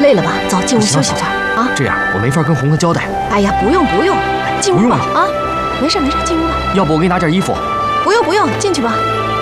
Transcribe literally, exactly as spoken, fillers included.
累了吧？走，进屋休息会儿啊。 这样我没法跟红哥交代。 哎呀，不用不用，进屋吧啊。没事没事，进屋吧。 要不我给你拿件衣服。 不用不用，进去吧。